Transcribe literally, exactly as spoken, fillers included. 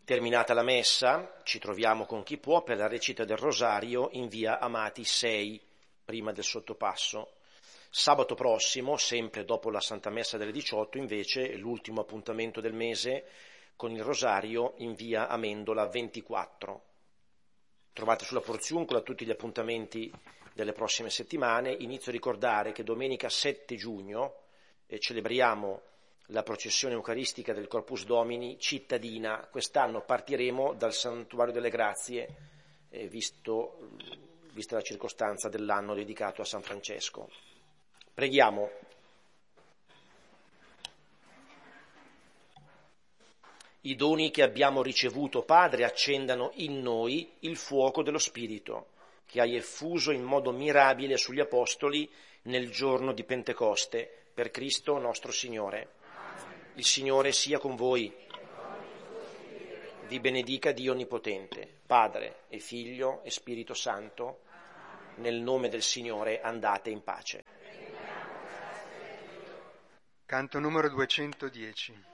Terminata la messa, ci troviamo con chi può per la recita del Rosario in via Amati sei, prima del sottopasso. Sabato prossimo, sempre dopo la Santa Messa delle diciotto, invece, l'ultimo appuntamento del mese con il Rosario in via Amendola ventiquattro. Trovate sulla porziuncola tutti gli appuntamenti delle prossime settimane. Inizio a ricordare che domenica sette giugno eh, celebriamo la processione eucaristica del Corpus Domini cittadina. Quest'anno partiremo dal Santuario delle Grazie, eh, visto, vista la circostanza dell'anno dedicato a San Francesco. Preghiamo. I doni che abbiamo ricevuto, Padre, accendano in noi il fuoco dello Spirito, che hai effuso in modo mirabile sugli Apostoli nel giorno di Pentecoste, per Cristo nostro Signore. Il Signore sia con voi. Vi benedica Dio Onnipotente, Padre e Figlio e Spirito Santo. Nel nome del Signore andate in pace. Canto numero duecentodieci.